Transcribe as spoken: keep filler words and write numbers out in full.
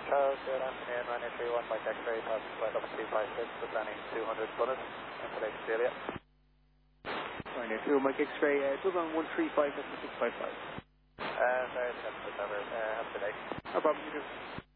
Charles, good afternoon, runway three one, Mike X-ray, passing flight up two five six, descending two hundred Bunnet, and today Celia. Runway two, Mike X-ray, uh, two one one three five, six five five. Uh, sorry, that's the cover, uh, have a good day. No problem, you do.